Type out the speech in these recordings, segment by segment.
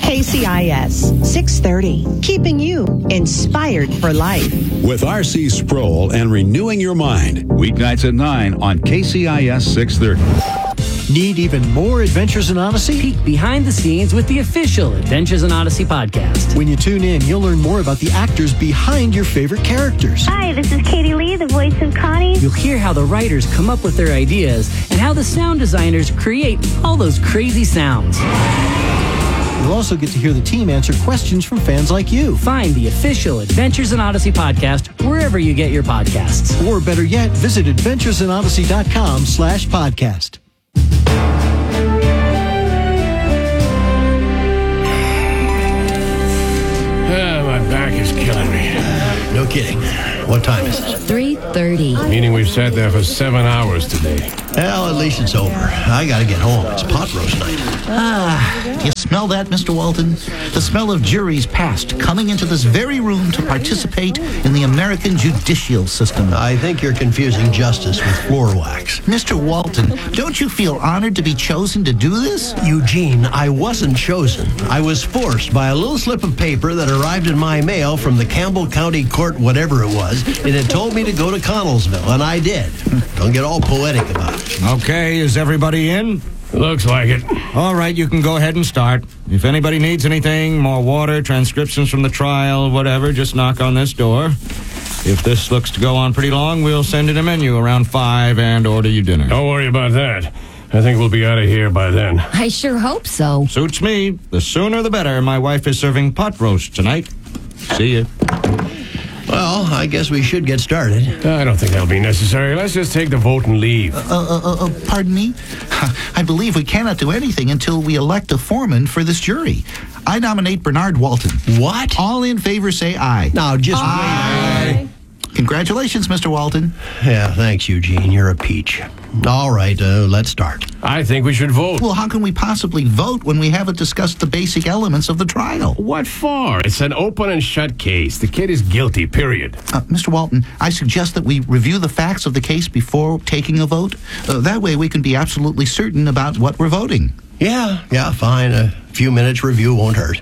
KCIS 630, keeping you inspired for life. With R.C. Sproul and Renewing Your Mind. Weeknights at 9 on KCIS 630. Need even more Adventures in Odyssey? Peek behind the scenes with the official Adventures in Odyssey podcast. When you tune in, you'll learn more about the actors behind your favorite characters. Hi, this is Katie Lee, the voice of Connie. You'll hear how the writers come up with their ideas and how the sound designers create all those crazy sounds. You'll also get to hear the team answer questions from fans like you. Find the official Adventures in Odyssey podcast wherever you get your podcasts. Or better yet, visit adventuresinodyssey.com/podcast. My back is killing me. No kidding. What time is it? 3:30. Meaning we've sat there for 7 hours today. Well, at least it's over. I gotta get home. It's pot roast night. You smell that, Mr. Walton? The smell of juries past coming into this very room to participate in the American judicial system. I think you're confusing justice with floor wax. Mr. Walton, don't you feel honored to be chosen to do this? Eugene, I wasn't chosen. I was forced by a little slip of paper that arrived in my mail from the Campbell County Court, whatever it was. It had told me to go to Connellsville, and I did. Don't get all poetic about it. Okay, is everybody in? Looks like it. All right, you can go ahead and start. If anybody needs anything, more water, transcriptions from the trial, whatever, just knock on this door. If this looks to go on pretty long, we'll send in a menu around 5 and order you dinner. Don't worry about that. I think we'll be out of here by then. I sure hope so. Suits me. The sooner the better. My wife is serving pot roast tonight. See you. Well, I guess we should get started. I don't think that'll be necessary. Let's just take the vote and leave. Pardon me? I believe we cannot do anything until we elect a foreman for this jury. I nominate Bernard Walton. What? All in favor say aye. Now, just Aye. Congratulations, Mr. Walton. Yeah, thanks, Eugene. You're a peach. All right, let's start. I think we should vote. Well, how can we possibly vote when we haven't discussed the basic elements of the trial? What for? It's an open and shut case. The kid is guilty, period. Mr. Walton, I suggest that we review the facts of the case before taking a vote. That way we can be absolutely certain about what we're voting. Yeah, fine. A few minutes review won't hurt.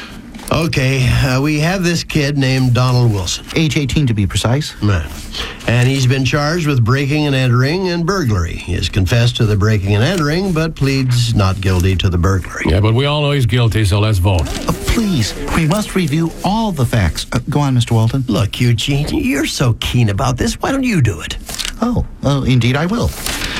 Okay, we have this kid named Donald Wilson. Age 18 to be precise. And he's been charged with breaking and entering and burglary. He has confessed to the breaking and entering, but pleads not guilty to the burglary. Yeah, but we all know he's guilty, so let's vote. Please, we must review all the facts. Go on, Mr. Walton. Look, Eugene, you're so keen about this. Why don't you do it? Oh, indeed I will.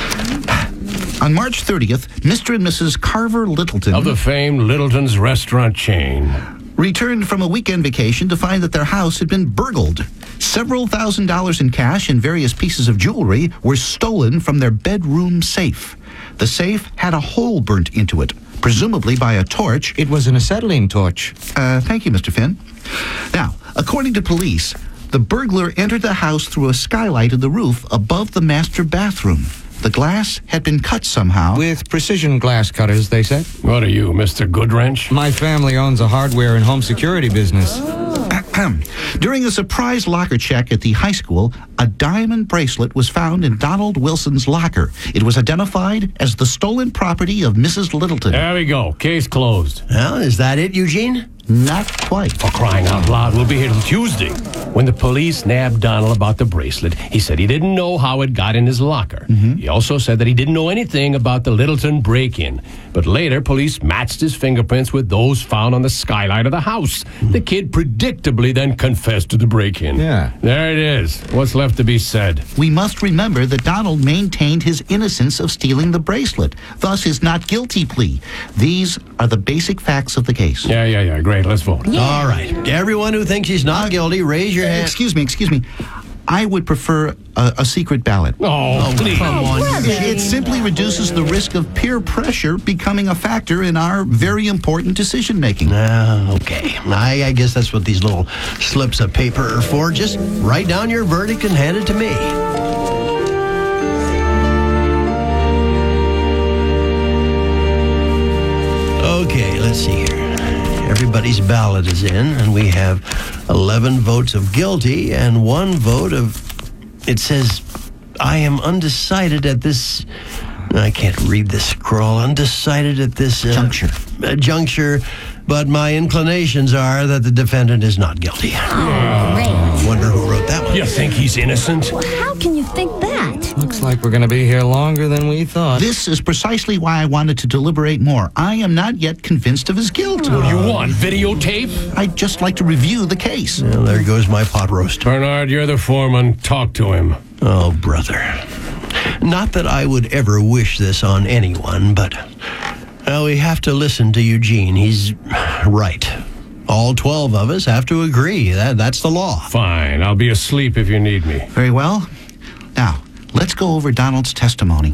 On March 30th, Mr. and Mrs. Carver Littleton... of the famed Littleton's restaurant chain... returned from a weekend vacation to find that their house had been burgled. Several $1,000s in cash and various pieces of jewelry were stolen from their bedroom safe. The safe had a hole burnt into it, presumably by a torch. It was an acetylene torch. Thank you, Mr. Finn. Now, according to police, the burglar entered the house through a skylight in the roof above the master bathroom. The glass had been cut somehow. With precision glass cutters, they said. What are you, Mr. Goodwrench? My family owns a hardware and home security business. During a surprise locker check at the high school, a diamond bracelet was found in Donald Wilson's locker. It was identified as the stolen property of Mrs. Littleton. There we go. Case closed. Well, is that it, Eugene? Not quite. For crying out loud, we'll be here till Tuesday. When the police nabbed Donald about the bracelet, he said he didn't know how it got in his locker. He also said that he didn't know anything about the Littleton break-in. But later, police matched his fingerprints with those found on the skylight of the house. The kid predictably then confessed to the break-in. Yeah. There it is. What's left to be said? We must remember that Donald maintained his innocence of stealing the bracelet, thus his not guilty plea. These are the basic facts of the case. Yeah. Great. Let's vote. All right. Everyone who thinks he's not guilty, raise your hand. Excuse me. I would prefer a secret ballot. Oh, please. Come on. It simply reduces the risk of peer pressure becoming a factor in our very important decision-making. Okay. I guess that's what these little slips of paper are for. Just write down your verdict and hand it to me. Okay, let's see here. Everybody's ballot is in, and we have 11 votes of guilty and 1 vote of... It says, I am undecided at this... I can't read this scroll. Undecided at this... Juncture. juncture, but my inclinations are that the defendant is not guilty. Great. Wonder who wrote that one. You think he's innocent? Well, how can you think that? Looks like we're going to be here longer than we thought. This is precisely why I wanted to deliberate more. I am not yet convinced of his guilt. What do you want, videotape? I'd just like to review the case. Well, there goes my pot roast. Bernard, you're the foreman. Talk to him. Oh, brother. Not that I would ever wish this on anyone, but we have to listen to Eugene. He's right. All 12 of us have to agree. That's the law. Fine. I'll be asleep if you need me. Very well. Now, let's go over Donald's testimony.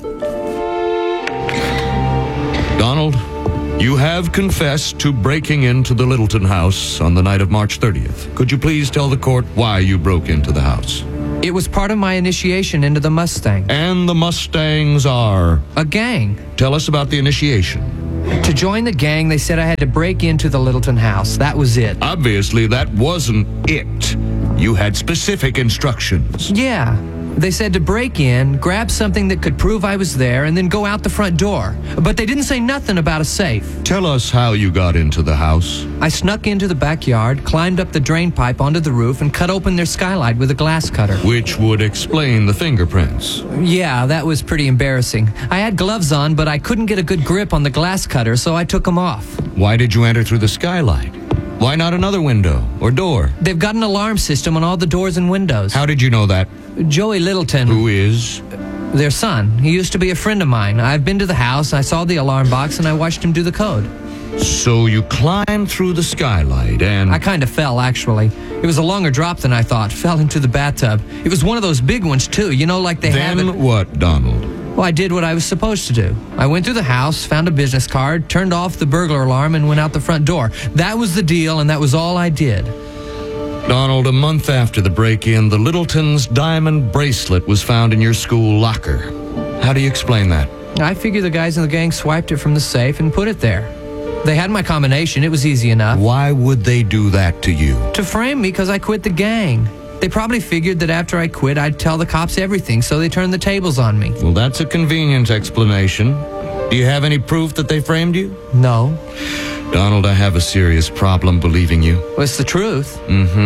Donald, you have confessed to breaking into the Littleton house on the night of March 30th. Could you please tell the court why you broke into the house? It was part of my initiation into the Mustang. And the Mustangs are? A gang. Tell us about the initiation. To join the gang, they said I had to break into the Littleton house. That was it. Obviously, that wasn't it. You had specific instructions. Yeah. They said to break in, grab something that could prove I was there, and then go out the front door. But they didn't say nothing about a safe. Tell us how you got into the house. I snuck into the backyard, climbed up the drain pipe onto the roof, and cut open their skylight with a glass cutter. Which would explain the fingerprints. Yeah, that was pretty embarrassing. I had gloves on, but I couldn't get a good grip on the glass cutter, so I took them off. Why did you enter through the skylight? Why not another window or door? They've got an alarm system on all the doors and windows. How did you know that? Joey Littleton. Who is? Their son. He used to be a friend of mine. I've been to the house, I saw the alarm box, and I watched him do the code. So you climbed through the skylight and... I kind of fell, actually. It was a longer drop than I thought. Fell into the bathtub. It was one of those big ones, too. You know, like they have it... Then what, Donald? Well, I did what I was supposed to do. I went through the house, found a business card, turned off the burglar alarm, and went out the front door. That was the deal, and that was all I did. Donald, a month after the break-in, the Littletons' diamond bracelet was found in your school locker. How do you explain that? I figure the guys in the gang swiped it from the safe and put it there. They had my combination. It was easy enough. Why would they do that to you? To frame me because I quit the gang. They probably figured that after I quit, I'd tell the cops everything, so they turned the tables on me. Well, that's a convenient explanation. Do you have any proof that they framed you? No. Donald, I have a serious problem believing you. Well, it's the truth.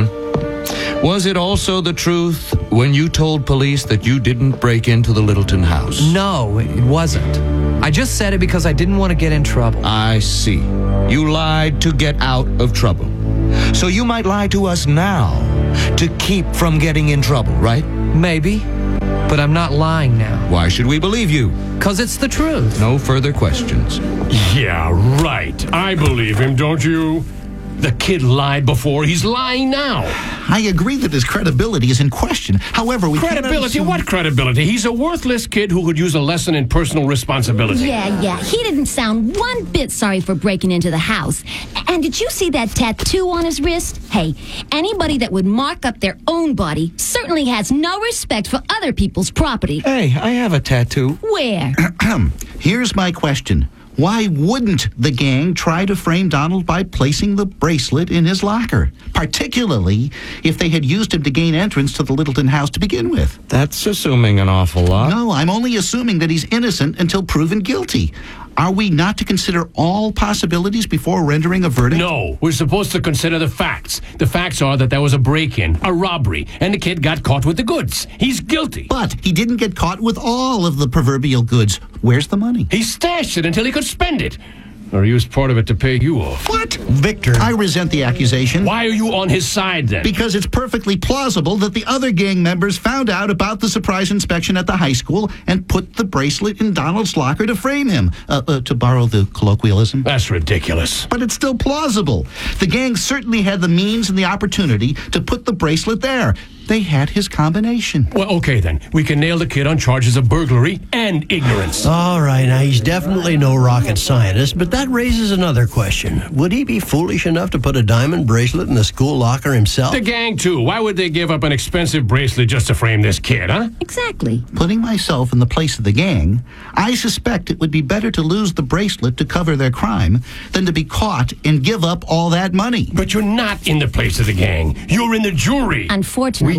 Mm-hmm. Was it also the truth when you told police that you didn't break into the Littleton house? No, it wasn't. I just said it because I didn't want to get in trouble. I see. You lied to get out of trouble. So you might lie to us now to keep from getting in trouble, right? Maybe, but I'm not lying now. Why should we believe you? Because it's the truth. No further questions. Yeah, right. I believe him, don't you? The kid lied before. He's lying now. I agree that his credibility is in question. However, we Credibility? cannot... What credibility? He's a worthless kid who could use a lesson in personal responsibility. Yeah. He didn't sound one bit sorry for breaking into the house. And did you see that tattoo on his wrist? Hey, anybody that would mark up their own body certainly has no respect for other people's property. Hey, I have a tattoo. Where? Here's my question. Why wouldn't the gang try to frame Donald by placing the bracelet in his locker? Particularly if they had used him to gain entrance to the Littleton house to begin with. That's assuming an awful lot. No, I'm only assuming that he's innocent until proven guilty. Are we not to consider all possibilities before rendering a verdict? No, we're supposed to consider the facts. The facts are that there was a break-in, a robbery, and the kid got caught with the goods. He's guilty. But he didn't get caught with all of the proverbial goods. Where's the money? He stashed it until he could spend it. Or used part of it to pay you off. What? Victor. I resent the accusation. Why are you on his side, then? Because it's perfectly plausible that the other gang members found out about the surprise inspection at the high school and put the bracelet in Donald's locker to frame him, to borrow the colloquialism. That's ridiculous. But it's still plausible. The gang certainly had the means and the opportunity to put the bracelet there. They had his combination. Well, okay, then. We can nail the kid on charges of burglary and ignorance. All right, now he's definitely no rocket scientist, but that raises another question. Would he be foolish enough to put a diamond bracelet in the school locker himself? The gang, too. Why would they give up an expensive bracelet just to frame this kid, huh? Exactly. Putting myself in the place of the gang, I suspect it would be better to lose the bracelet to cover their crime than to be caught and give up all that money. But you're not in the place of the gang. You're in the jury. Unfortunately.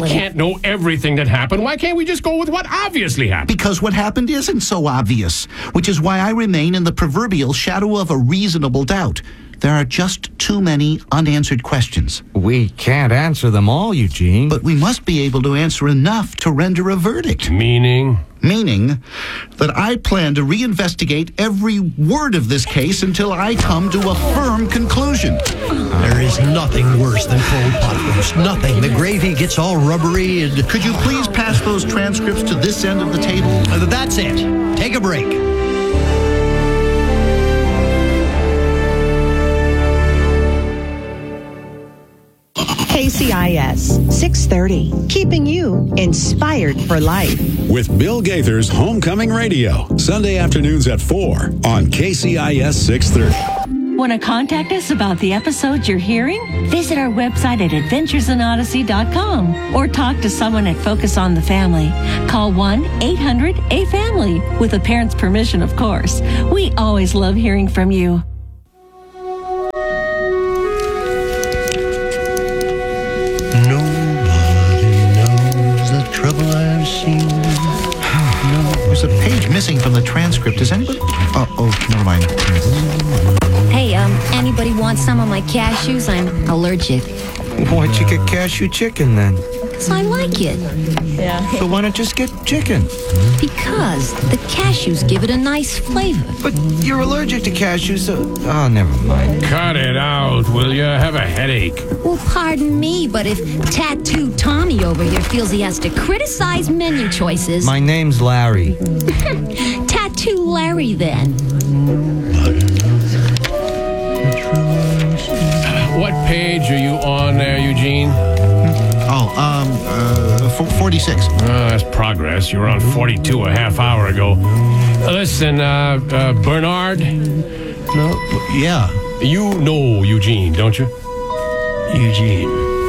little. can't know everything that happened. Why can't we just go with what obviously happened? Because what happened isn't so obvious, which is why I remain in the proverbial shadow of a reasonable doubt. There are just too many unanswered questions. We can't answer them all, Eugene. But we must be able to answer enough to render a verdict. Meaning? Meaning that I plan to reinvestigate every word of this case until I come to a firm conclusion. There is nothing worse than cold pot roast. Nothing. The gravy gets all rubbery and... Could you please pass those transcripts to this end of the table? That's it. Take a break. KCIS 630, keeping you inspired for life. With Bill Gaither's Homecoming Radio, Sunday afternoons at 4 on KCIS 630. Want to contact us about the episodes you're hearing? Visit our website at adventuresinodyssey.com or talk to someone at Focus on the Family. Call 1-800-A-FAMILY with a parent's permission, of course. We always love hearing from you. There's a page missing from the transcript. Is anybody... Oh, never mind. Hey, anybody want some of my cashews? I'm allergic. Why'd you get cashew chicken then? Because I like it. Yeah. So why not just get chicken? Because the cashews give it a nice flavor. But you're allergic to cashews, so... Oh, never mind. Cut it out, will you? Have a headache. Well, pardon me, but if Tattoo Tommy over here feels he has to criticize menu choices... My name's Larry. Tattoo Larry, then. What page are you on there, Eugene? 46. That's progress. You were on 42 a half hour ago. Listen, Bernard? No? Yeah. You know Eugene, don't you? Eugene.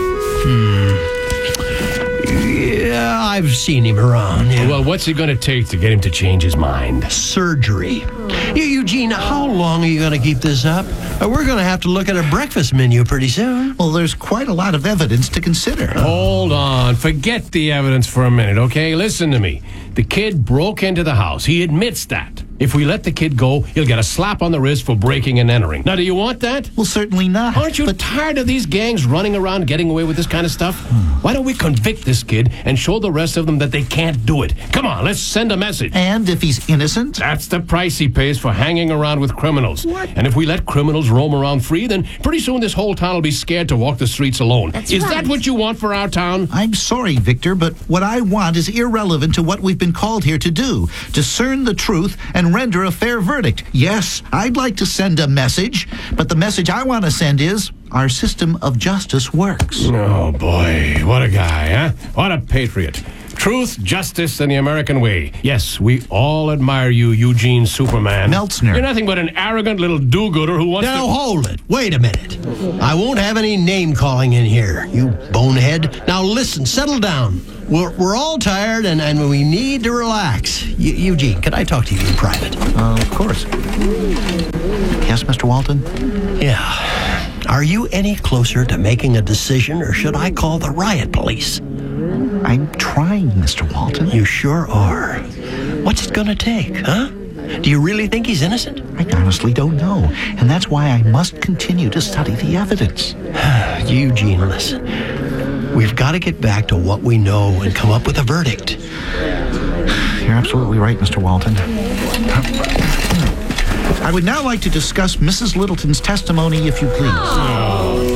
Yeah, I've seen him around. Yeah. Well, what's it going to take to get him to change his mind? Surgery. Eugene, how long are you going to keep this up? We're going to have to look at a breakfast menu pretty soon. Well, there's quite a lot of evidence to consider. Hold on. Forget the evidence for a minute, okay? Listen to me. The kid broke into the house. He admits that. If we let the kid go, he'll get a slap on the wrist for breaking and entering. Now, do you want that? Well, certainly not. Aren't you tired of these gangs running around getting away with this kind of stuff? Why don't we convict this kid and show the rest of them that they can't do it? Come on, let's send a message. And if he's innocent? That's the price he pays for hanging around with criminals. What? And if we let criminals roam around free, then pretty soon this whole town will be scared to walk the streets alone. Is that what you want for our town? I'm sorry, Victor, but what I want is irrelevant to what we've been called here to do. Discern the truth and render a fair verdict. Yes, I'd like to send a message, but the message I want to send is our system of justice works. Oh, boy. What a guy, huh? What a patriot. Truth, justice, and the American way. Yes, we all admire you, Eugene Superman. Meltzner. You're nothing but an arrogant little do-gooder who wants Now, hold it. Wait a minute. I won't have any name-calling in here, you bonehead. Now, listen, settle down. We're all tired, and we need to relax. Eugene, can I talk to you in private? Of course. Yes, Mr. Walton? Yeah. Are you any closer to making a decision, or should I call the riot police? I'm trying, Mr. Walton. You sure are. What's it gonna take, huh? Do you really think he's innocent? I honestly don't know, and that's why I must continue to study the evidence. Eugene, listen. We've got to get back to what we know and come up with a verdict. You're absolutely right, Mr. Walton. I would now like to discuss Mrs. Littleton's testimony, if you please.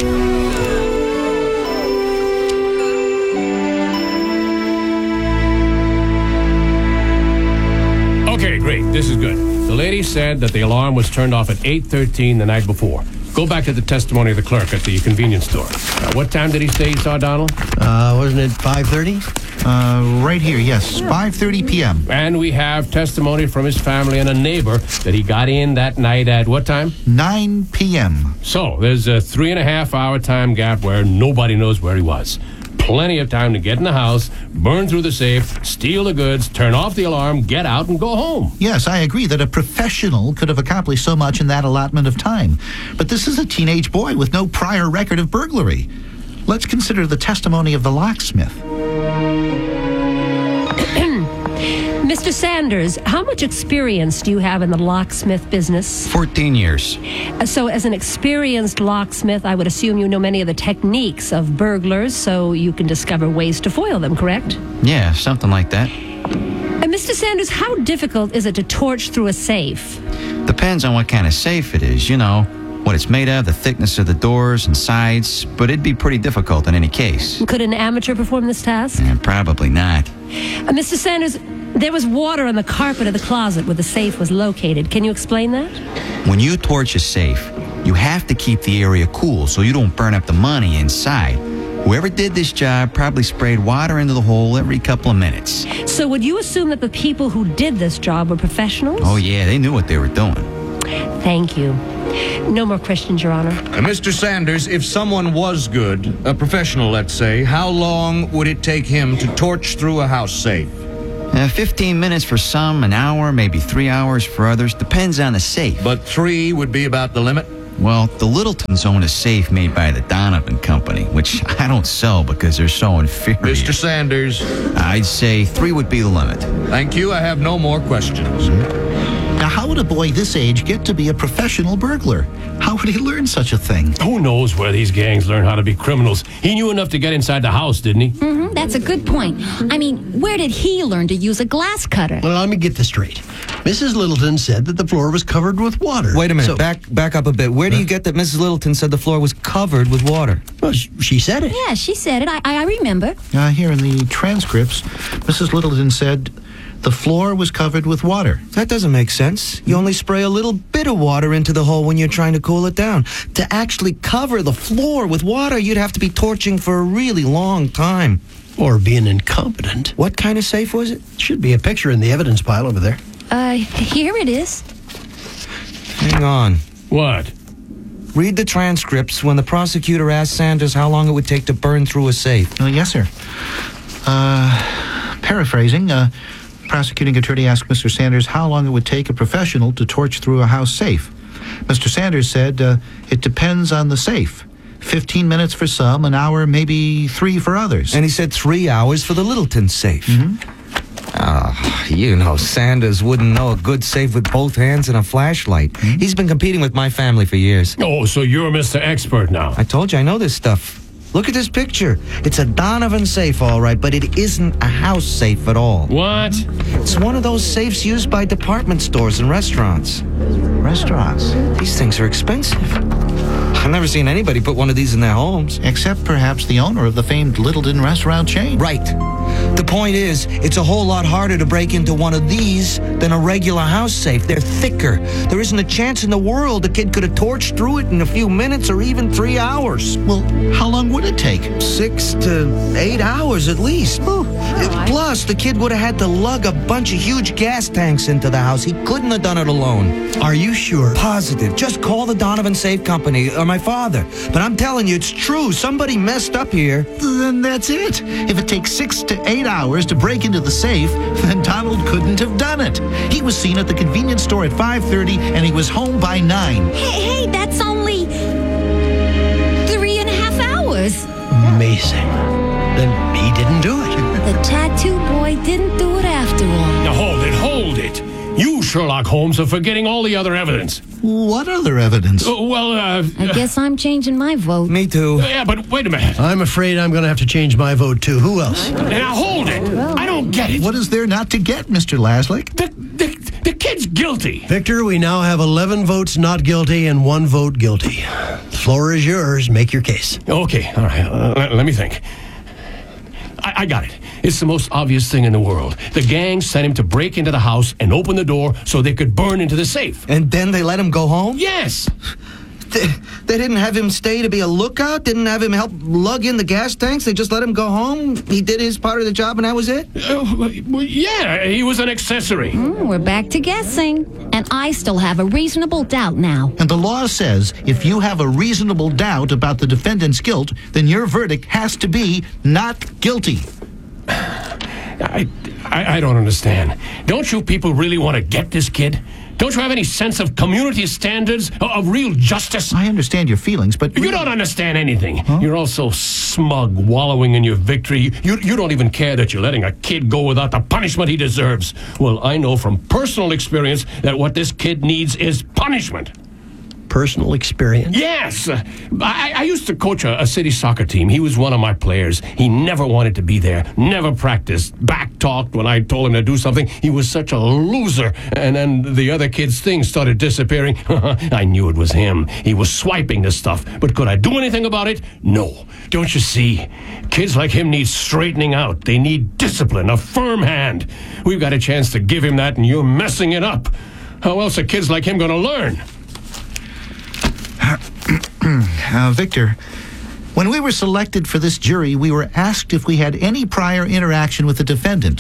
Okay, great. This is good. The lady said that the alarm was turned off at 8:13 the night before. Go back to the testimony of the clerk at the convenience store. What time did he say he saw Donald? Wasn't it 5:30? Right here, yes. 5:30 p.m. And we have testimony from his family and a neighbor that he got in that night at what time? 9 p.m. So there's a 3.5 hour time gap where nobody knows where he was. Plenty of time to get in the house, burn through the safe, steal the goods, turn off the alarm, get out, and go home. Yes, I agree that a professional could have accomplished so much in that allotment of time. But this is a teenage boy with no prior record of burglary. Let's consider the testimony of the locksmith. Mr. Sanders, how much experience do you have in the locksmith business? 14 years. So as an experienced locksmith, I would assume you know many of the techniques of burglars so you can discover ways to foil them, correct? Yeah, something like that. And Mr. Sanders, how difficult is it to torch through a safe? Depends on what kind of safe it is, you know, what it's made of, the thickness of the doors and sides, but it'd be pretty difficult in any case. Could an amateur perform this task? Probably not. Mr. Sanders, there was water on the carpet of the closet where the safe was located. Can you explain that? When you torch a safe, you have to keep the area cool so you don't burn up the money inside. Whoever did this job probably sprayed water into the hole every couple of minutes. So would you assume that the people who did this job were professionals? Oh, yeah, they knew what they were doing. Thank you. No more questions, Your Honor. Mr. Sanders, if someone was good, a professional, let's say, how long would it take him to torch through a house safe? 15 minutes for some, an hour, maybe 3 hours for others. Depends on the safe. But 3 would be about the limit? Well, the Littletons own a safe made by the Donovan Company, which I don't sell because they're so inferior. Mr. Sanders. I'd say 3 would be the limit. Thank you. I have no more questions. Now, how would a boy this age get to be a professional burglar? How would he learn such a thing? Who knows where these gangs learn how to be criminals? He knew enough to get inside the house, didn't he? Mm-hmm, that's a good point. I mean, where did he learn to use a glass cutter? Well, let me get this straight. Mrs. Littleton said that the floor was covered with water. Wait a minute. Back up a bit. Where do you get that Mrs. Littleton said the floor was covered with water? Well, she said it. Yeah, she said it. I remember. Here in the transcripts, Mrs. Littleton said the floor was covered with water. That doesn't make sense. You only spray a little bit of water into the hole when you're trying to cool it down. To actually cover the floor with water, you'd have to be torching for a really long time. Or being incompetent. What kind of safe was it? Should be a picture in the evidence pile over there. Here it is. Hang on. What? Read the transcripts when the prosecutor asked Sanders how long it would take to burn through a safe. Yes, sir. Paraphrasing, prosecuting attorney asked Mr. Sanders how long it would take a professional to torch through a house safe. Mr. Sanders said, it depends on the safe. 15 minutes for some, an hour, maybe 3 for others. And he said 3 hours for the Littleton safe. Mm-hmm. You know, Sanders wouldn't know a good safe with both hands and a flashlight. Mm-hmm. He's been competing with my family for years. Oh, so you're Mr. Expert now. I told you I know this stuff. Look at this picture. It's a Donovan safe, all right, but it isn't a house safe at all. What? It's one of those safes used by department stores and restaurants. Restaurants? These things are expensive. I've never seen anybody put one of these in their homes. Except perhaps the owner of the famed Littleton restaurant chain. Right. The point is, it's a whole lot harder to break into one of these than a regular house safe. They're thicker. There isn't a chance in the world a kid could have torched through it in a few minutes or even 3 hours. Well, how long would it take? 6 to 8 hours at least. Plus, the kid would have had to lug a bunch of huge gas tanks into the house. He couldn't have done it alone. Are you sure? Positive. Just call the Donovan Safe Company or my father. But I'm telling you, it's true. Somebody messed up here. Then that's it. If it takes 6 to 8 hours to break into the safe, then Donald couldn't have done it. He was seen at the convenience store at 5:30, and he was home by 9. Hey, that's only 3.5 hours. Amazing. Then he didn't do it. The tattoo boy didn't do it after all. Now hold it. You, Sherlock Holmes, are forgetting all the other evidence. What other evidence? I guess I'm changing my vote. Me too. Yeah, but wait a minute. I'm afraid I'm going to have to change my vote, too. Who else? Now, hold it. I don't get it. What is there not to get, Mr. Laslick? The kid's guilty. Victor, we now have 11 votes not guilty and 1 vote guilty. The floor is yours. Make your case. Okay, all right. Let me think. I got it. It's the most obvious thing in the world. The gang sent him to break into the house and open the door so they could burn into the safe. And then they let him go home? Yes. They didn't have him stay to be a lookout? Didn't have him help lug in the gas tanks? They just let him go home? He did his part of the job and that was it? Yeah, he was an accessory. We're back to guessing. And I still have a reasonable doubt now. And the law says if you have a reasonable doubt about the defendant's guilt, then your verdict has to be not guilty. I don't understand. Don't you people really want to get this kid? Don't you have any sense of community standards, of real justice? I understand your feelings, but... You don't understand anything. Huh? You're all so smug, wallowing in your victory. You don't even care that you're letting a kid go without the punishment he deserves. Well, I know from personal experience that what this kid needs is punishment. Personal experience? Yes. I used to coach a city soccer team. He was one of my players. He never wanted to be there, never practiced, back-talked when I told him to do something. He was such a loser. And then the other kids' things started disappearing. I knew it was him. He was swiping the stuff. But could I do anything about it? No. Don't you see? Kids like him need straightening out. They need discipline, a firm hand. We've got a chance to give him that, and you're messing it up. How else are kids like him going to learn? Victor, when we were selected for this jury, we were asked if we had any prior interaction with the defendant.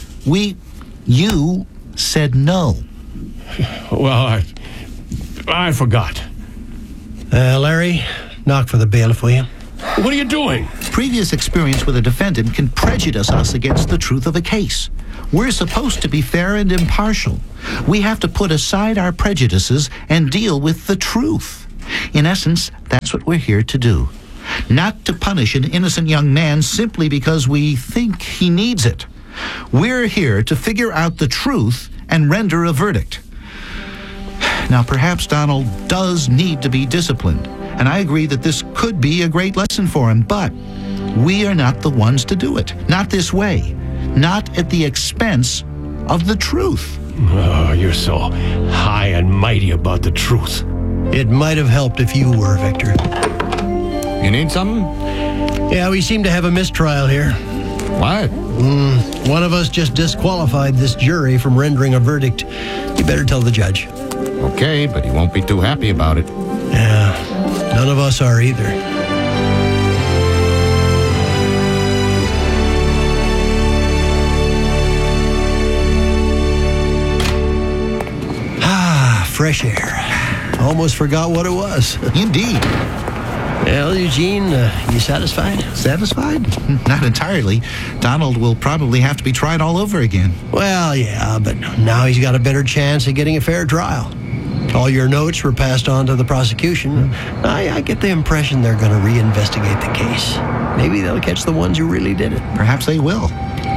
You said no. Well, I forgot. Larry, knock for the bailiff, will you? What are you doing? Previous experience with a defendant can prejudice us against the truth of a case. We're supposed to be fair and impartial. We have to put aside our prejudices and deal with the truth. In essence, that's what we're here to do. Not to punish an innocent young man simply because we think he needs it. We're here to figure out the truth and render a verdict. Now, perhaps Donald does need to be disciplined, and I agree that this could be a great lesson for him, but we are not the ones to do it. Not this way. Not at the expense of the truth. Oh, you're so high and mighty about the truth. It might have helped if you were, Victor. You need something? Yeah, we seem to have a mistrial here. What? One of us just disqualified this jury from rendering a verdict. You better tell the judge. Okay, but he won't be too happy about it. Yeah, none of us are either. Fresh air. Almost forgot what it was. Indeed. Well, Eugene, you satisfied? Satisfied? Not entirely. Donald will probably have to be tried all over again. Well, yeah, but now he's got a better chance of getting a fair trial. All your notes were passed on to the prosecution. I get the impression they're going to reinvestigate the case. Maybe they'll catch the ones who really did it. Perhaps they will.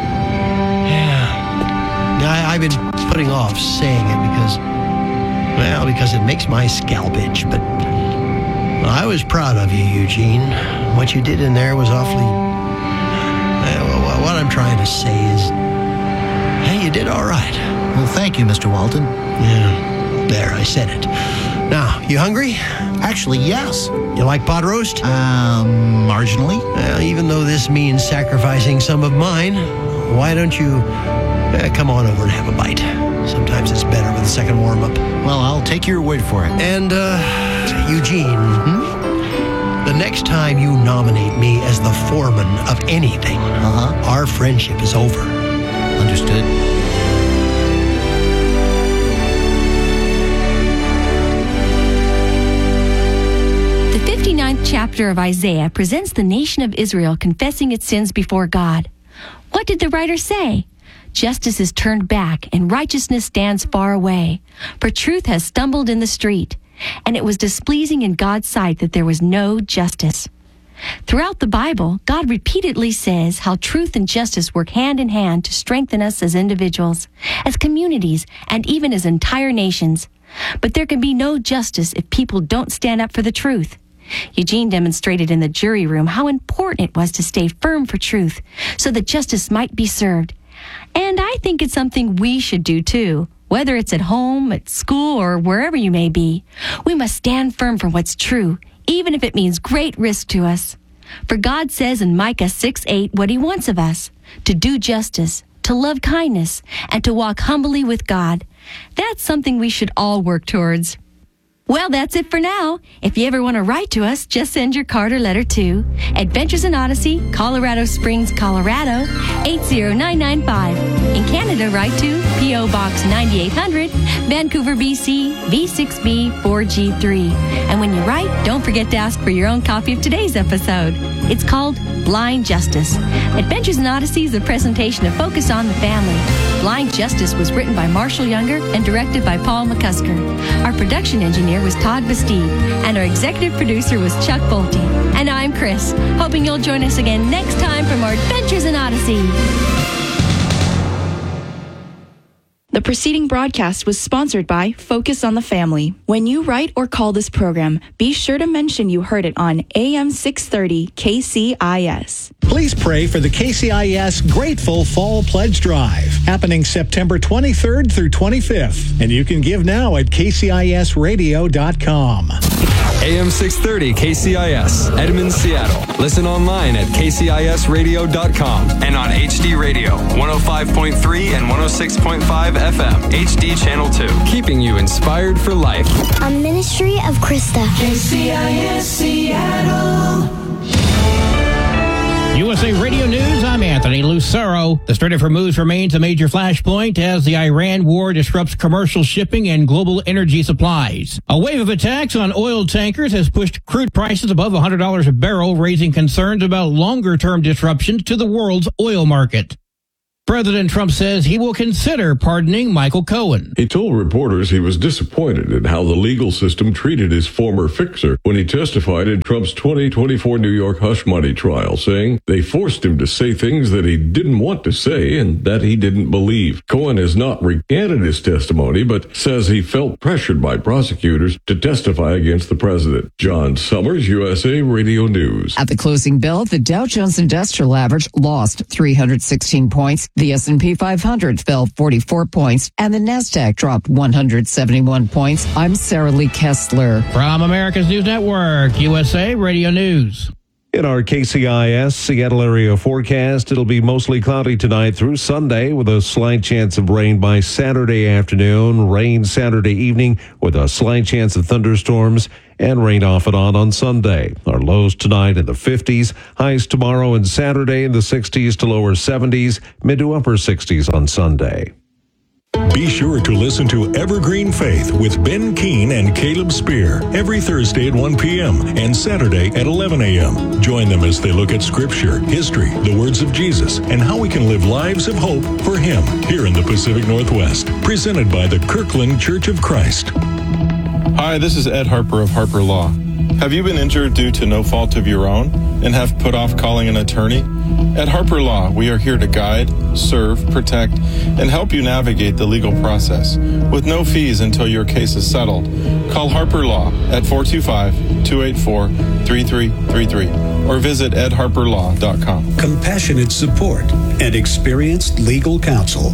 Yeah. I've been putting off saying it because it makes my scalp itch, but I was proud of you, Eugene. What you did in there was awfully... what I'm trying to say is, hey, you did all right. Well, thank you, Mr. Walton. Yeah, there, I said it. Now, you hungry? Actually, yes. You like pot roast? Marginally. Well, even though this means sacrificing some of mine, why don't you come on over and have a bite? Sometimes it's better with a second warm-up. Well, I'll take your word for it. And, Eugene, the next time you nominate me as the foreman of anything, our friendship is over. Understood. The 59th chapter of Isaiah presents the nation of Israel confessing its sins before God. What did the writer say? Justice is turned back, and righteousness stands far away. For truth has stumbled in the street, and it was displeasing in God's sight that there was no justice. Throughout the Bible, God repeatedly says how truth and justice work hand in hand to strengthen us as individuals, as communities, and even as entire nations. But there can be no justice if people don't stand up for the truth. Eugene demonstrated in the jury room how important it was to stay firm for truth so that justice might be served. And I think it's something we should do too. Whether it's at home, at school, or wherever you may be, we must stand firm for what's true, even if it means great risk to us. For God says in Micah 6:8 what he wants of us, to do justice, to love kindness, and to walk humbly with God. That's something we should all work towards. Well, that's it for now. If you ever want to write to us, just send your card or letter to Adventures in Odyssey, Colorado Springs, Colorado, 80995. In Canada, write to P.O. Box 9800, Vancouver, BC, V6B 4G3. And when you write, don't forget to ask for your own copy of today's episode. It's called Blind Justice. Adventures in Odyssey is a presentation of Focus on the Family. Blind Justice was written by Marshall Younger and directed by Paul McCusker. Our production engineer was Todd Bastide, and our executive producer was Chuck Bolte. And I'm Chris, hoping you'll join us again next time for more Adventures in Odyssey. The preceding broadcast was sponsored by Focus on the Family. When you write or call this program, be sure to mention you heard it on AM 630 KCIS. Please pray for the KCIS Grateful Fall Pledge Drive, happening September 23rd through 25th. And you can give now at kcisradio.com. AM 630 KCIS, Edmond, Seattle. Listen online at kcisradio.com and on HD Radio, 105.3 and 106.5 FM, HD Channel 2. Keeping you inspired for life. A ministry of Krista. KCIS Seattle. USA Radio News, I'm Anthony Lucero. The Strait of Hormuz remains a major flashpoint as the Iran war disrupts commercial shipping and global energy supplies. A wave of attacks on oil tankers has pushed crude prices above $100 a barrel, raising concerns about longer-term disruptions to the world's oil market. President Trump says he will consider pardoning Michael Cohen. He told reporters he was disappointed in how the legal system treated his former fixer when he testified in Trump's 2024 New York hush money trial, saying they forced him to say things that he didn't want to say and that he didn't believe. Cohen has not recanted his testimony, but says he felt pressured by prosecutors to testify against the president. John Summers, USA Radio News. At the closing bell, the Dow Jones Industrial Average lost 316 points. The S&P 500 fell 44 points, and the NASDAQ dropped 171 points. I'm Sarah Lee Kessler. From America's News Network, USA Radio News. In our KCIS Seattle area forecast, it'll be mostly cloudy tonight through Sunday with a slight chance of rain by Saturday afternoon, rain Saturday evening with a slight chance of thunderstorms, and rain off and on Sunday. Our lows tonight in the 50s, highs tomorrow and Saturday in the 60s to lower 70s, mid to upper 60s on Sunday. Be sure to listen to Evergreen Faith with Ben Keene and Caleb Spear every Thursday at 1 p.m. and Saturday at 11 a.m. Join them as they look at Scripture, history, the words of Jesus, and how we can live lives of hope for Him here in the Pacific Northwest. Presented by the Kirkland Church of Christ. Hi, this is Ed Harper of Harper Law. Have you been injured due to no fault of your own and have put off calling an attorney? At Harper Law, we are here to guide, serve, protect, and help you navigate the legal process with no fees until your case is settled. Call Harper Law at 425-284-3333 or visit edharperlaw.com. Compassionate support and experienced legal counsel.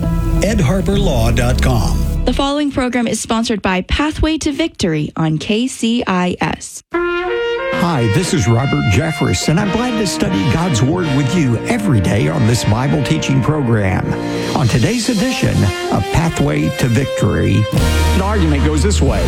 edharperlaw.com. The following program is sponsored by Pathway to Victory on KCIS. Hi, this is Robert Jeffress, and I'm glad to study God's Word with you every day on this Bible teaching program. On today's edition of Pathway to Victory, an argument goes this way.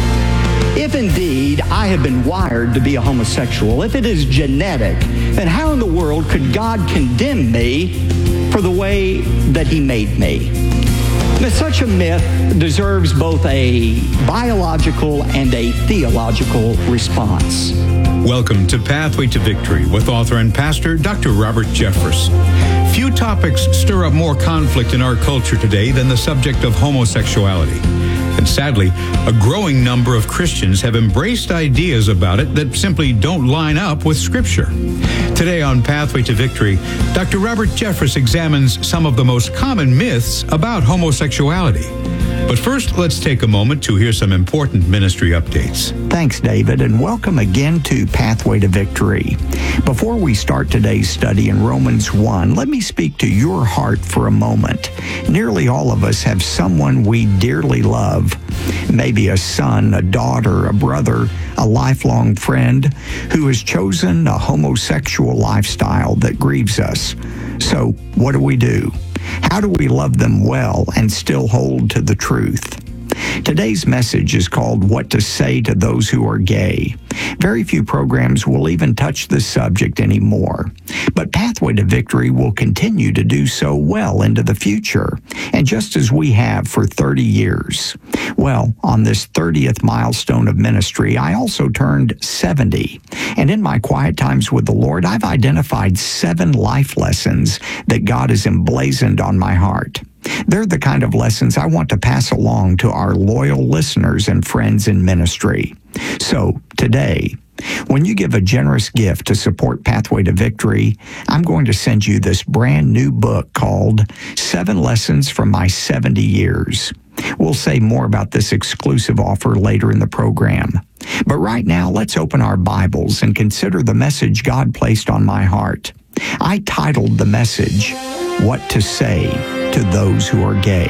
If indeed I have been wired to be a homosexual, if it is genetic, then how in the world could God condemn me for the way that He made me? Now, such a myth deserves both a biological and a theological response. Welcome to Pathway to Victory with author and pastor Dr. Robert Jeffress. Few topics stir up more conflict in our culture today than the subject of homosexuality. And sadly, a growing number of Christians have embraced ideas about it that simply don't line up with Scripture. Today on Pathway to Victory, Dr. Robert Jeffress examines some of the most common myths about homosexuality. But first, let's take a moment to hear some important ministry updates. Thanks, David, and welcome again to Pathway to Victory. Before we start today's study in Romans 1, let me speak to your heart for a moment. Nearly all of us have someone we dearly love, maybe a son, a daughter, a brother, a lifelong friend who has chosen a homosexual lifestyle that grieves us. So, what do? How do we love them well and still hold to the truth? Today's message is called What to Say to Those Who Are Gay. Very few programs will even touch this subject anymore. But Pathway to Victory will continue to do so well into the future, and just as we have for 30 years. Well, on this 30th milestone of ministry, I also turned 70. And in my quiet times with the Lord, I've identified 7 life lessons that God has emblazoned on my heart. They're the kind of lessons I want to pass along to our loyal listeners and friends in ministry. So, today, when you give a generous gift to support Pathway to Victory, I'm going to send you this brand new book called 7 Lessons from My 70 Years. We'll say more about this exclusive offer later in the program. But right now, let's open our Bibles and consider the message God placed on my heart. I titled the message, What to Say to Those Who Are Gay.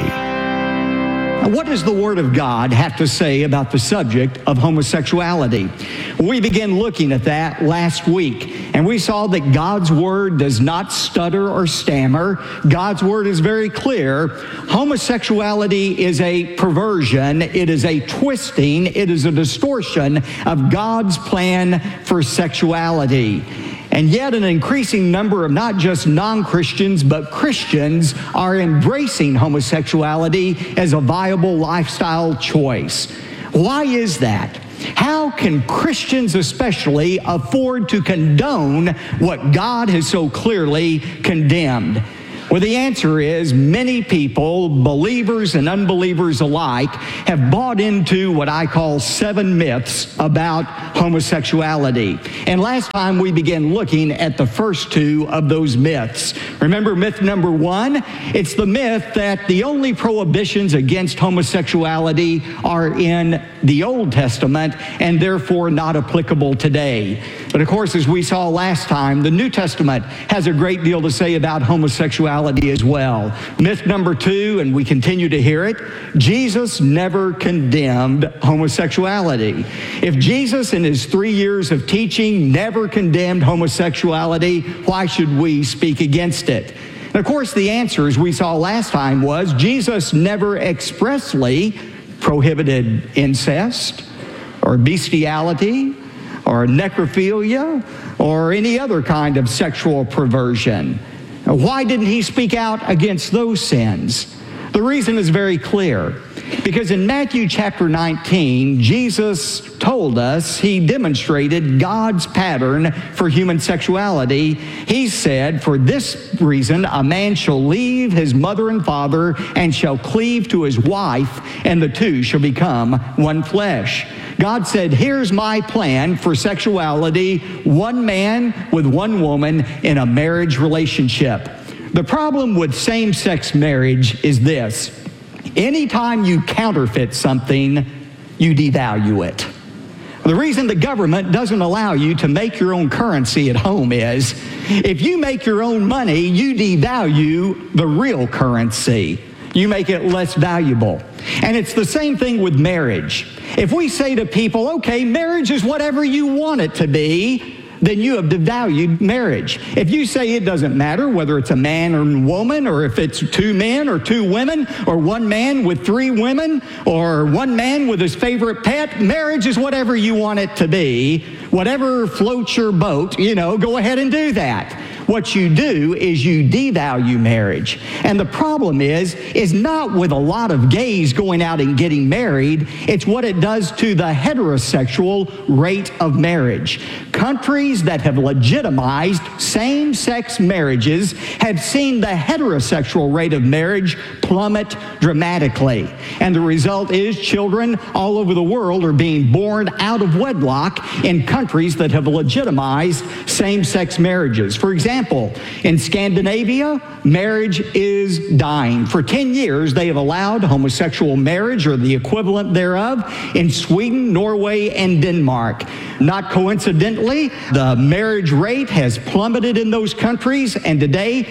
What does the Word of God have to say about the subject of homosexuality? We began looking at that last week, and we saw that God's Word does not stutter or stammer. God's Word is very clear. Homosexuality is a perversion. It is a twisting. It is a distortion of God's plan for sexuality. And yet an increasing number of not just non-Christians, but Christians are embracing homosexuality as a viable lifestyle choice. Why is that? How can Christians especially afford to condone what God has so clearly condemned? Well, the answer is many people, believers and unbelievers alike, have bought into what I call 7 myths about homosexuality. And last time we began looking at the first 2 of those myths. Remember myth number 1? It's the myth that the only prohibitions against homosexuality are in the Old Testament and therefore not applicable today. But of course, as we saw last time, the New Testament has a great deal to say about homosexuality as well. Myth number 2, and we continue to hear it, Jesus never condemned homosexuality. If Jesus in his 3 years of teaching never condemned homosexuality, why should we speak against it? And of course, the answer, as we saw last time, was Jesus never expressly prohibited incest or bestiality or necrophilia or any other kind of sexual perversion. Why didn't he speak out against those sins? The reason is very clear. Because in Matthew chapter 19, Jesus told us, he demonstrated God's pattern for human sexuality. He said, for this reason, a man shall leave his mother and father and shall cleave to his wife, and the two shall become one flesh. God said, here's my plan for sexuality, one man with one woman in a marriage relationship. The problem with same-sex marriage is this. Anytime you counterfeit something, you devalue it. The reason the government doesn't allow you to make your own currency at home is, if you make your own money, you devalue the real currency. You make it less valuable. And it's the same thing with marriage. If we say to people, okay, marriage is whatever you want it to be, then you have devalued marriage. If you say it doesn't matter whether it's a man or a woman, or if it's 2 men or 2 women, or 1 man with 3 women, or 1 man with his favorite pet, marriage is whatever you want it to be. Whatever floats your boat, go ahead and do that. What you do is you devalue marriage. And the problem is not with a lot of gays going out and getting married, it's what it does to the heterosexual rate of marriage. Countries that have legitimized same-sex marriages have seen the heterosexual rate of marriage plummet dramatically. And the result is children all over the world are being born out of wedlock in countries that have legitimized same-sex marriages. For example, in Scandinavia, marriage is dying. For 10 years, they have allowed homosexual marriage or the equivalent thereof in Sweden, Norway, and Denmark. Not coincidentally, the marriage rate has plummeted in those countries, and today,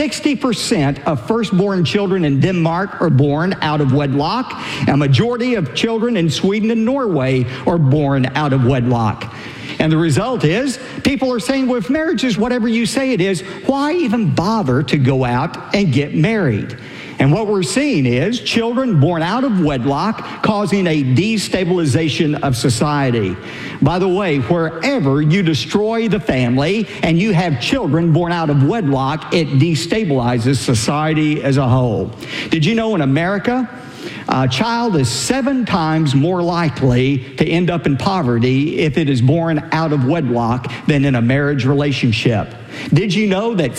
60% of firstborn children in Denmark are born out of wedlock. A majority of children in Sweden and Norway are born out of wedlock. And the result is, people are saying, well, if marriage is whatever you say it is, why even bother to go out and get married? And what we're seeing is children born out of wedlock causing a destabilization of society. By the way, wherever you destroy the family and you have children born out of wedlock, it destabilizes society as a whole. Did you know in America, a child is 7 times more likely to end up in poverty if it is born out of wedlock than in a marriage relationship? Did you know that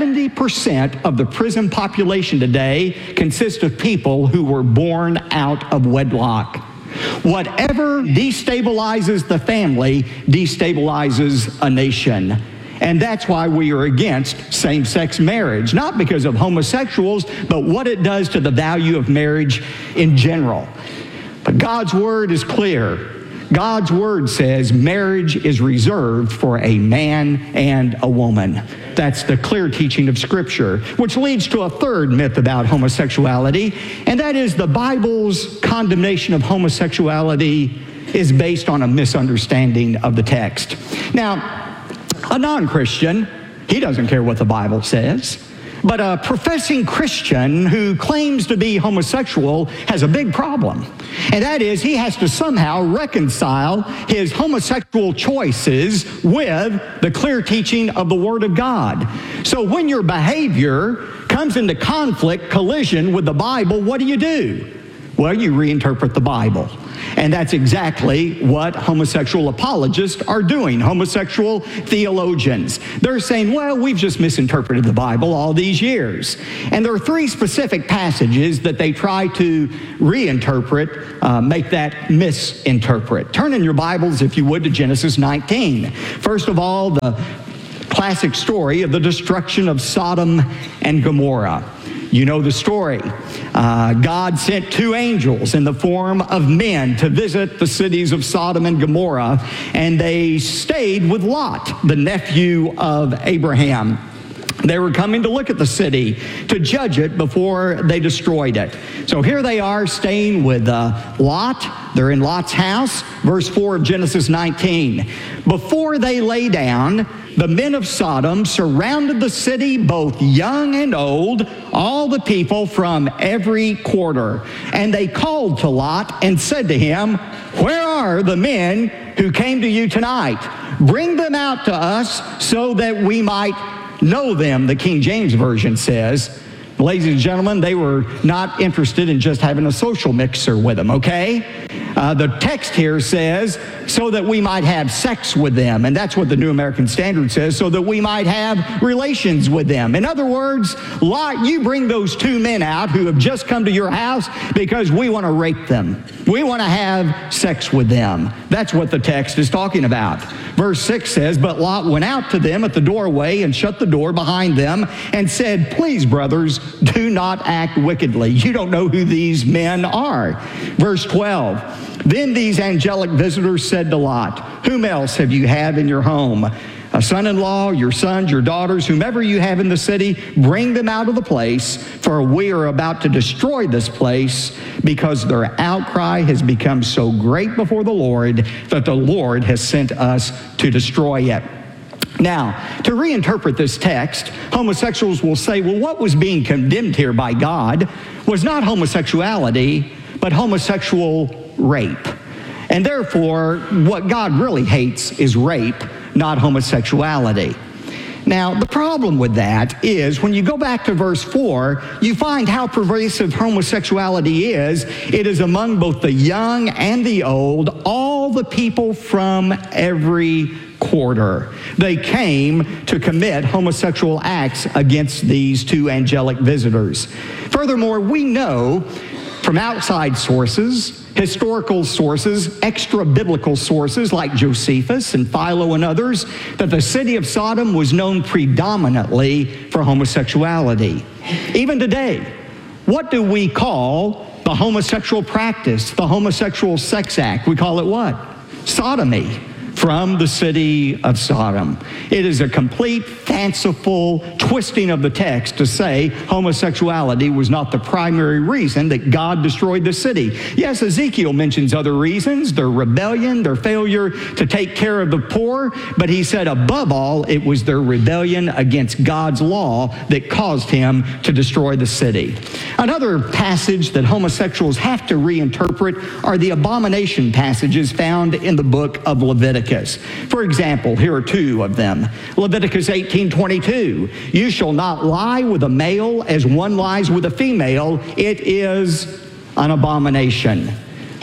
70% of the prison population today consists of people who were born out of wedlock? Whatever destabilizes the family destabilizes a nation. And that's why we are against same-sex marriage, not because of homosexuals, but what it does to the value of marriage in general. But God's word is clear. God's word says marriage is reserved for a man and a woman. That's the clear teaching of Scripture, which leads to a third myth about homosexuality, and that is the Bible's condemnation of homosexuality is based on a misunderstanding of the text. Now, a non-Christian, he doesn't care what the Bible says. But a professing Christian who claims to be homosexual has a big problem. And that is he has to somehow reconcile his homosexual choices with the clear teaching of the Word of God. So when your behavior comes into conflict, collision with the Bible, what do? Well, you reinterpret the Bible. And that's exactly what homosexual apologists are doing, homosexual theologians. They're saying, well, we've just misinterpreted the Bible all these years. And there are three specific passages that they try to reinterpret, make that misinterpret. Turn in your Bibles, if you would, to Genesis 19. First of all, the classic story of the destruction of Sodom and Gomorrah. You know the story. God sent two angels in the form of men to visit the cities of Sodom and Gomorrah, and they stayed with Lot, the nephew of Abraham. They were coming to look at the city, to judge it before they destroyed it. So here they are staying with Lot. They're in Lot's house. Verse 4 of Genesis 19. Before they lay down, the men of Sodom surrounded the city, both young and old, all the people from every quarter. And they called to Lot and said to him, where are the men who came to you tonight? Bring them out to us so that we might know them, the King James Version says. Ladies and gentlemen, they were not interested in just having a social mixer with them, okay? The text here says, so that we might have sex with them. And that's what the New American Standard says, so that we might have relations with them. In other words, Lot, you bring those two men out who have just come to your house because we want to rape them. We want to have sex with them. That's what the text is talking about. Verse 6 says, but Lot went out to them at the doorway and shut the door behind them and said, please, brothers, do not act wickedly. You don't know who these men are. Verse 12, then these angelic visitors said to Lot, whom else have you had in your home? A son-in-law, your sons, your daughters, whomever you have in the city, bring them out of the place, for we are about to destroy this place, because their outcry has become so great before the Lord that the Lord has sent us to destroy it. Now, to reinterpret this text, homosexuals will say, well, what was being condemned here by God was not homosexuality, but homosexual rape. And therefore, what God really hates is rape, not homosexuality. Now, the problem with that is when you go back to verse 4, you find how pervasive homosexuality is. It is among both the young and the old, all the people from every quarter. They came to commit homosexual acts against these two angelic visitors. Furthermore, we know from outside sources, historical sources, extra-biblical sources like Josephus and Philo and others, that the city of Sodom was known predominantly for homosexuality. Even today, what do we call the homosexual practice, the homosexual sex act? We call it what? Sodomy. From the city of Sodom. It is a complete fanciful twisting of the text to say homosexuality was not the primary reason that God destroyed the city. Yes, Ezekiel mentions other reasons, their rebellion, their failure to take care of the poor, but he said above all, it was their rebellion against God's law that caused him to destroy the city. Another passage that homosexuals have to reinterpret are the abomination passages found in the book of Leviticus. For example, here are two of them. Leviticus 18:22. You shall not lie with a male as one lies with a female. It is an abomination.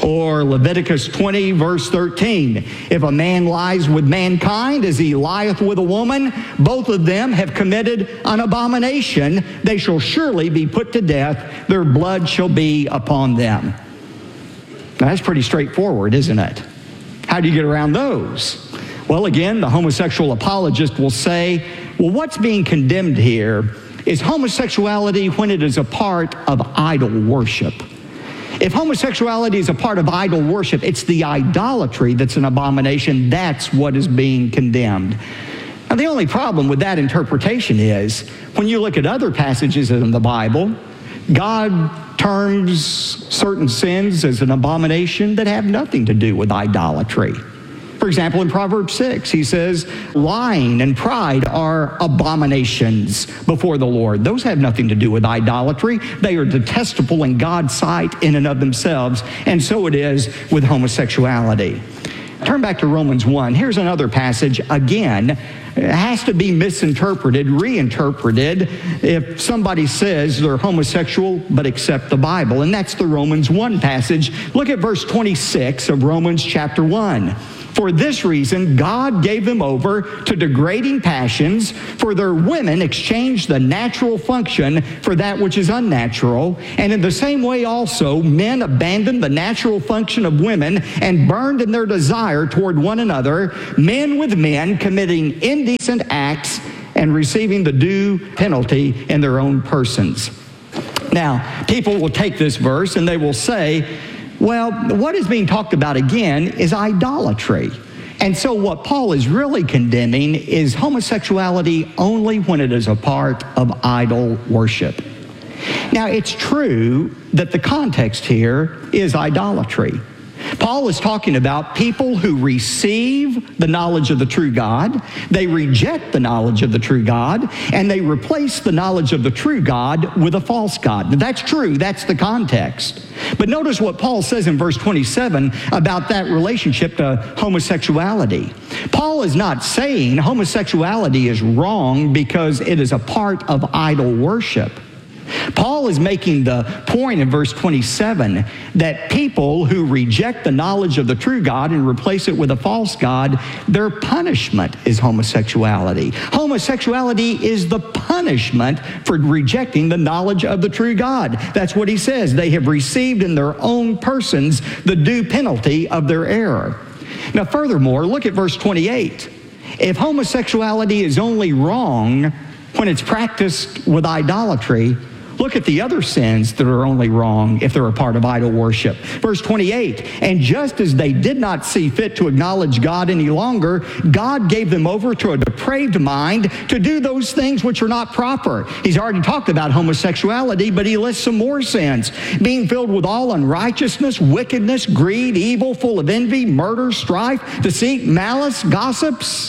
Or Leviticus 20, verse 13. If a man lies with mankind as he lieth with a woman, both of them have committed an abomination. They shall surely be put to death. Their blood shall be upon them. Now, that's pretty straightforward, isn't it? How do you get around those? Well, again, the homosexual apologist will say, well, what's being condemned here is homosexuality when it is a part of idol worship. If homosexuality is a part of idol worship, it's the idolatry that's an abomination. That's what is being condemned. Now, the only problem with that interpretation is when you look at other passages in the Bible, God terms certain sins as an abomination that have nothing to do with idolatry. For example, in Proverbs 6, he says, lying and pride are abominations before the Lord. Those have nothing to do with idolatry. They are detestable in God's sight in and of themselves, and so it is with homosexuality. Turn back to Romans 1. Here's another passage. Again, it has to be misinterpreted, reinterpreted, if somebody says they're homosexual but accept the Bible. And that's the Romans 1 passage. Look at verse 26 of Romans chapter 1. For this reason, God gave them over to degrading passions, for their women exchanged the natural function for that which is unnatural. And in the same way also, men abandoned the natural function of women and burned in their desire toward one another, men with men committing indecent acts and receiving the due penalty in their own persons. Now, people will take this verse and they will say, well, what is being talked about again is idolatry. And so what Paul is really condemning is homosexuality only when it is a part of idol worship. Now, it's true that the context here is idolatry. Paul is talking about people who receive the knowledge of the true God, they reject the knowledge of the true God, and they replace the knowledge of the true God with a false God. Now, that's true, that's the context. But notice what Paul says in verse 27 about that relationship to homosexuality. Paul is not saying homosexuality is wrong because it is a part of idol worship. Paul is making the point in verse 27 that people who reject the knowledge of the true God and replace it with a false God, their punishment is homosexuality. Homosexuality is the punishment for rejecting the knowledge of the true God. That's what he says. They have received in their own persons the due penalty of their error. Now, furthermore, look at verse 28. If homosexuality is only wrong when it's practiced with idolatry, look at the other sins that are only wrong if they're a part of idol worship. Verse 28, and just as they did not see fit to acknowledge God any longer, God gave them over to a depraved mind to do those things which are not proper. He's already talked about homosexuality, but he lists some more sins. Being filled with all unrighteousness, wickedness, greed, evil, full of envy, murder, strife, deceit, malice, gossips.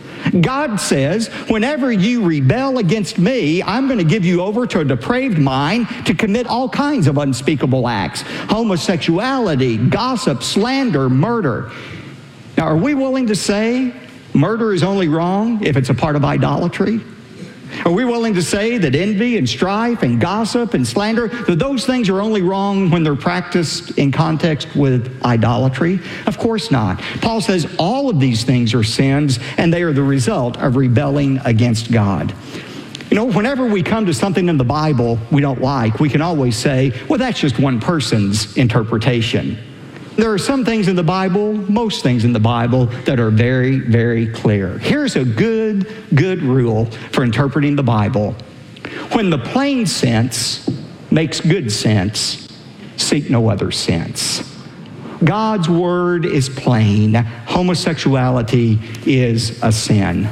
God says, whenever you rebel against me, I'm going to give you over to a depraved mind to commit all kinds of unspeakable acts. Homosexuality, gossip, slander, murder. Now, are we willing to say murder is only wrong if it's a part of idolatry? Are we willing to say that envy and strife and gossip and slander, that those things are only wrong when they're practiced in context with idolatry? Of course not. Paul says all of these things are sins, and they are the result of rebelling against God. You know, whenever we come to something in the Bible we don't like, we can always say, well, that's just one person's interpretation. There are some things in the Bible, most things in the Bible, that are very, very clear. Here's a good rule for interpreting the Bible. When the plain sense makes good sense, seek no other sense. God's word is plain. Homosexuality is a sin.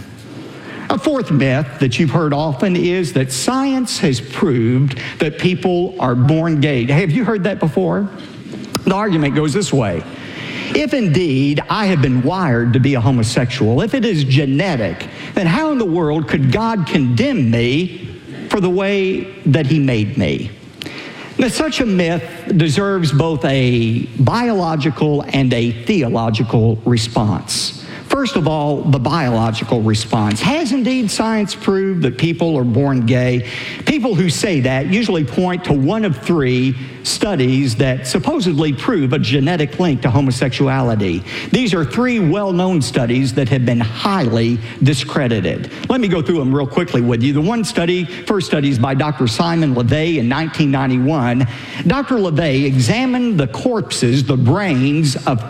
A fourth myth that you've heard often is that science has proved that people are born gay. Have you heard that before? The argument goes this way. If indeed I have been wired to be a homosexual, if it is genetic, then how in the world could God condemn me for the way that he made me? Now, such a myth deserves both a biological and a theological response. First of all, the biological response. Has indeed science proved that people are born gay? People who say that usually point to one of three studies that supposedly prove a genetic link to homosexuality. These are three well-known studies that have been highly discredited. Let me go through them real quickly with you. The first study is by Dr. Simon LeVay in 1991. Dr. LeVay examined the corpses, the brains of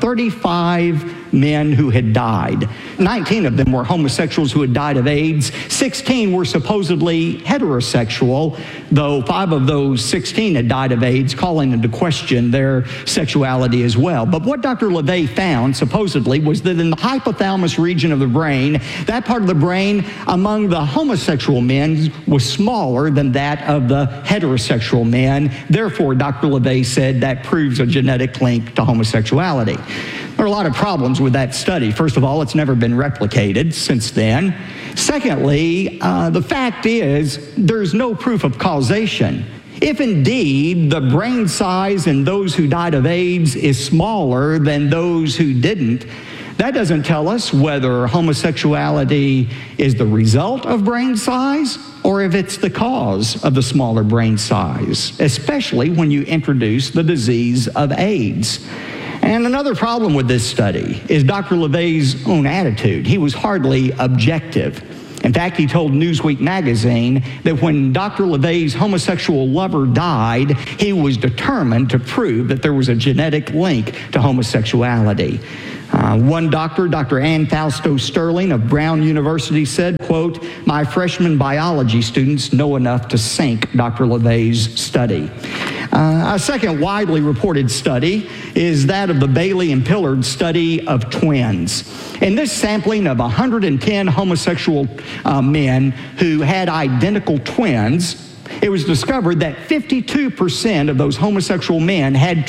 35 men who had died. 19 of them were homosexuals who had died of AIDS. 16 were supposedly heterosexual, though 5 of those 16 had died of AIDS, calling into question their sexuality as well. But what Dr. LeVay found, supposedly, was that in the hypothalamus region of the brain, that part of the brain among the homosexual men was smaller than that of the heterosexual men. Therefore, Dr. LeVay said that proves a genetic link to homosexuality. There are a lot of problems with that study. First of all, it's never been replicated since then. Secondly, the fact is there's no proof of causation. If indeed the brain size in those who died of AIDS is smaller than those who didn't, that doesn't tell us whether homosexuality is the result of brain size or if it's the cause of the smaller brain size, especially when you introduce the disease of AIDS. And another problem with this study is Dr. LeVay's own attitude. He was hardly objective. In fact, he told Newsweek magazine that when Dr. LeVay's homosexual lover died, he was determined to prove that there was a genetic link to homosexuality. One doctor, Dr. Ann Fausto Sterling of Brown University, said, quote, "My freshman biology students know enough to sink Dr. LeVay's study." A second widely reported study is that of the Bailey and Pillard study of twins. In this sampling of 110 homosexual men who had identical twins, it was discovered that 52% of those homosexual men had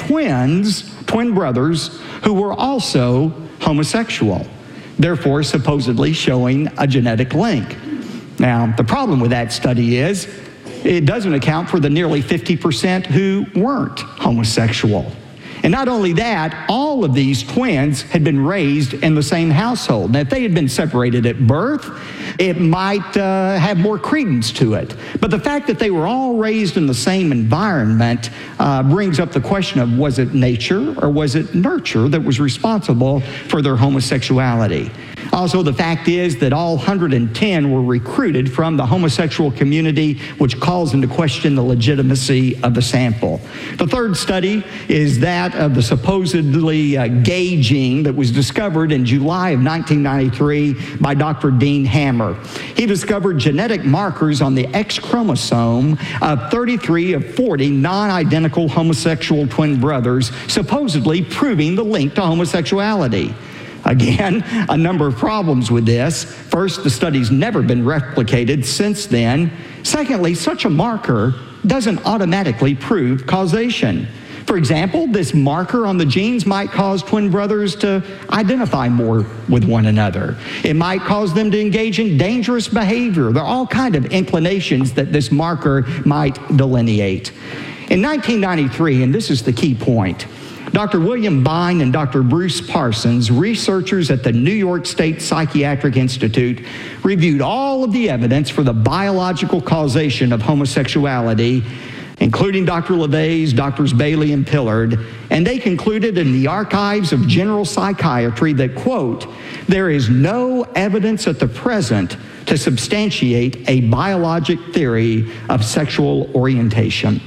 twin brothers, who were also homosexual, therefore supposedly showing a genetic link. Now, the problem with that study is it doesn't account for the nearly 50% who weren't homosexual. And not only that, all of these twins had been raised in the same household. Now, if they had been separated at birth, it might have more credence to it. But the fact that they were all raised in the same environment brings up the question of, was it nature or was it nurture that was responsible for their homosexuality? Also, the fact is that all 110 were recruited from the homosexual community, which calls into question the legitimacy of the sample. The third study is that of the supposedly gay gene that was discovered in July of 1993 by Dr. Dean Hammer. He discovered genetic markers on the X chromosome of 33 of 40 non-identical homosexual twin brothers, supposedly proving the link to homosexuality. Again, a number of problems with this. First, the study's never been replicated since then. Secondly, such a marker doesn't automatically prove causation. For example, this marker on the genes might cause twin brothers to identify more with one another. It might cause them to engage in dangerous behavior. There are all kinds of inclinations that this marker might delineate. In 1993, and this is the key point, Dr. William Bine and Dr. Bruce Parsons, researchers at the New York State Psychiatric Institute, reviewed all of the evidence for the biological causation of homosexuality, including Dr. LeVay's, Drs. Bailey and Pillard, and they concluded in the Archives of General Psychiatry that, quote, "There is no evidence at the present to substantiate a biologic theory of sexual orientation."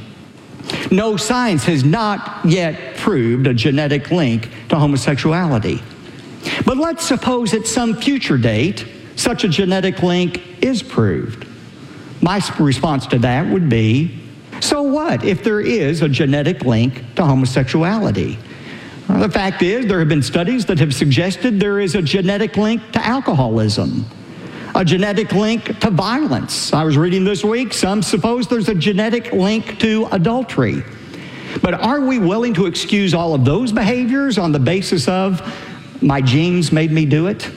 No, science has not yet proved a genetic link to homosexuality. But let's suppose at some future date, such a genetic link is proved. My response to that would be, so what if there is a genetic link to homosexuality? The fact is, there have been studies that have suggested there is a genetic link to alcoholism, a genetic link to violence. I was reading this week, some suppose there's a genetic link to adultery. But are we willing to excuse all of those behaviors on the basis of my genes made me do it?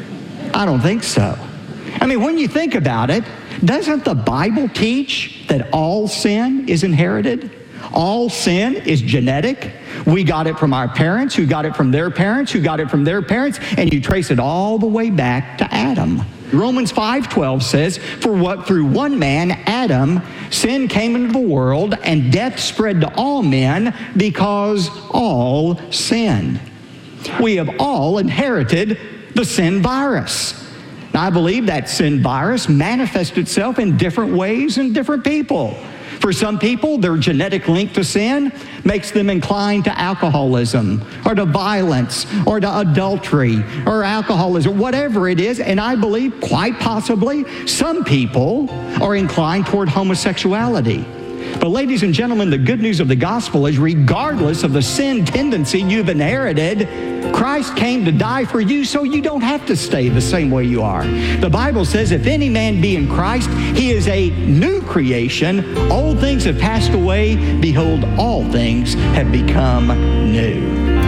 I don't think so. I mean, when you think about it, doesn't the Bible teach that all sin is inherited? All sin is genetic. We got it from our parents, who got it from their parents, who got it from their parents, and you trace it all the way back to Adam. Romans 5:12 says, "For what through one man, Adam, sin came into the world, and death spread to all men because all sinned." We have all inherited the sin virus. Now, I believe that sin virus manifests itself in different ways in different people. For some people, their genetic link to sin makes them inclined to alcoholism or to violence or to adultery or alcoholism, whatever it is. And I believe quite possibly some people are inclined toward homosexuality. But ladies and gentlemen, the good news of the gospel is regardless of the sin tendency you've inherited, Christ came to die for you so you don't have to stay the same way you are. The Bible says, if any man be in Christ, he is a new creation. Old things have passed away. Behold, all things have become new.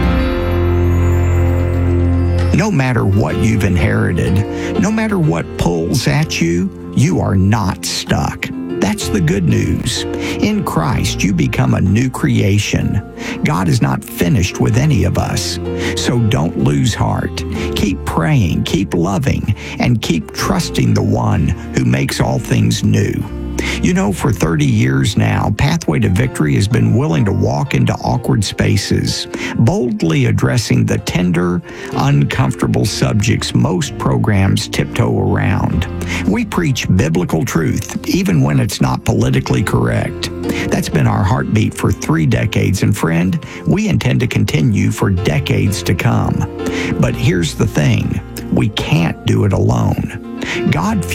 No matter what you've inherited, no matter what pulls at you, you are not stuck. That's the good news. In Christ, you become a new creation. God is not finished with any of us. So don't lose heart. Keep praying, keep loving, and keep trusting the one who makes all things new. You know, for 30 years now, Pathway to Victory has been willing to walk into awkward spaces, boldly addressing the tender, uncomfortable subjects most programs tiptoe around. We preach biblical truth, even when it's not politically correct. That's been our heartbeat for 3 decades, and friend, we intend to continue for decades to come. But here's the thing, we can't do it alone. God